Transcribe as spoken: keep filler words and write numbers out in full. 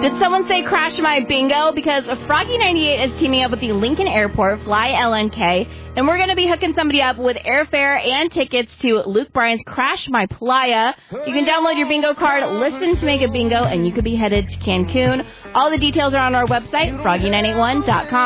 Did someone say crash my bingo? Because Froggy ninety-eight is teaming up with the Lincoln Airport, Fly L N K, and we're going to be hooking somebody up with airfare and tickets to Luke Bryan's Crash My Playa. You can download your bingo card, listen to Make It Bingo, and you could be headed to Cancun. All the details are on our website, froggy nine eight one dot com.